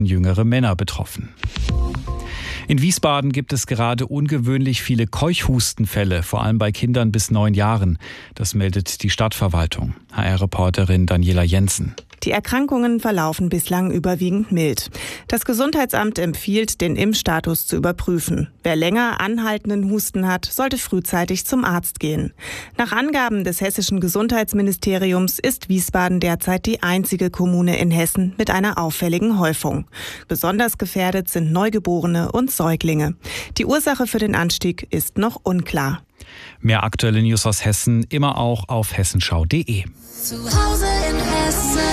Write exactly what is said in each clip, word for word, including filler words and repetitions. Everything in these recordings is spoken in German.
jüngere Männer betroffen. In Wiesbaden gibt es gerade ungewöhnlich viele Keuchhustenfälle, vor allem bei Kindern bis neun Jahren. Das meldet die Stadtverwaltung. H R-Reporterin Daniela Jensen. Die Erkrankungen verlaufen bislang überwiegend mild. Das Gesundheitsamt empfiehlt, den Impfstatus zu überprüfen. Wer länger anhaltenden Husten hat, sollte frühzeitig zum Arzt gehen. Nach Angaben des hessischen Gesundheitsministeriums ist Wiesbaden derzeit die einzige Kommune in Hessen mit einer auffälligen Häufung. Besonders gefährdet sind Neugeborene und Säuglinge. Die Ursache für den Anstieg ist noch unklar. Mehr aktuelle News aus Hessen immer auch auf hessenschau punkt de. Zu Hause in Hessen.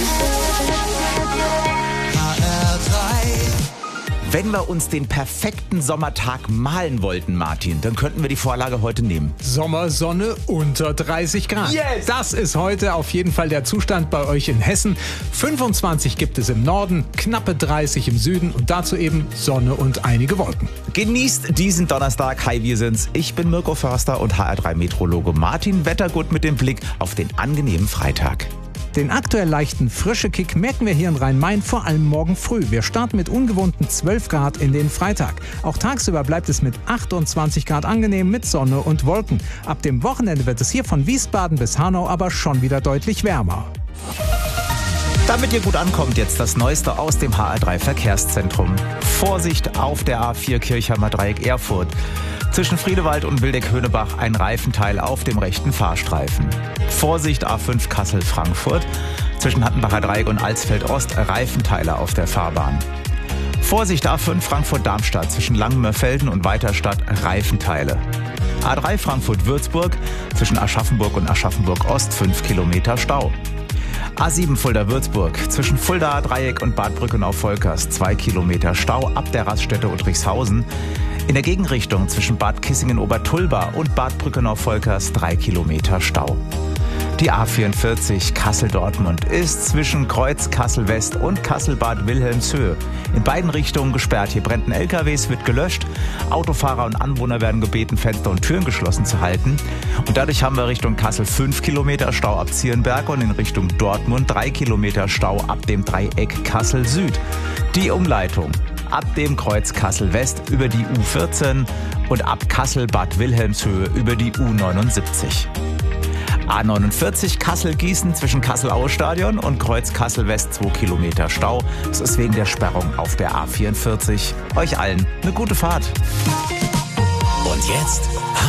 H R drei. Wenn wir uns den perfekten Sommertag malen wollten, Martin, dann könnten wir die Vorlage heute nehmen. Sommersonne unter dreißig Grad. Yes! Das ist heute auf jeden Fall der Zustand bei euch in Hessen. fünfundzwanzig gibt es im Norden, knappe dreißig im Süden und dazu eben Sonne und einige Wolken. Genießt diesen Donnerstag. Hi, wir sind's. Ich bin Mirko Förster und H R drei Meteorologe Martin Wettergut mit dem Blick auf den angenehmen Freitag. Den aktuell leichten Frische-Kick merken wir hier in Rhein-Main vor allem morgen früh. Wir starten mit ungewohnten zwölf Grad in den Freitag. Auch tagsüber bleibt es mit achtundzwanzig Grad angenehm mit Sonne und Wolken. Ab dem Wochenende wird es hier von Wiesbaden bis Hanau aber schon wieder deutlich wärmer. Damit ihr gut ankommt, jetzt das Neueste aus dem H R drei Verkehrszentrum. Vorsicht auf der A vier Kirchheimer Dreieck Erfurt. Zwischen Friedewald und Wildeck-Höhnebach ein Reifenteil auf dem rechten Fahrstreifen. Vorsicht A fünf Kassel-Frankfurt. Zwischen Hattenbacher Dreieck und Alsfeld-Ost Reifenteile auf der Fahrbahn. Vorsicht A fünf Frankfurt-Darmstadt. Zwischen Langenmörfelden und Weiterstadt Reifenteile. A drei Frankfurt-Würzburg. Zwischen Aschaffenburg und Aschaffenburg-Ost fünf Kilometer Stau. A sieben Fulda-Würzburg. Zwischen Fuldaer Dreieck und Bad Brückenau-Volkers zwei Kilometer Stau ab der Raststätte Udrichshausen. In der Gegenrichtung zwischen Bad Kissingen-Obertulba und Bad Brückenau-Volkers drei Kilometer Stau. Die A vierundvierzig Kassel-Dortmund ist zwischen Kreuz Kassel-West und Kassel-Bad Wilhelmshöhe in beiden Richtungen gesperrt. Hier brennt ein L K W, es wird gelöscht. Autofahrer und Anwohner werden gebeten, Fenster und Türen geschlossen zu halten. Und dadurch haben wir Richtung Kassel fünf Kilometer Stau ab Zierenberg und in Richtung Dortmund drei Kilometer Stau ab dem Dreieck Kassel-Süd. Die Umleitung ab dem Kreuz Kassel-West über die U vierzehn und ab Kassel-Bad Wilhelmshöhe über die U neunundsiebzig. A neunundvierzig Kassel-Gießen zwischen Kassel-Aue-Stadion und Kreuz Kassel-West zwei Kilometer Stau. Das ist wegen der Sperrung auf der A vierundvierzig. Euch allen eine gute Fahrt. Und jetzt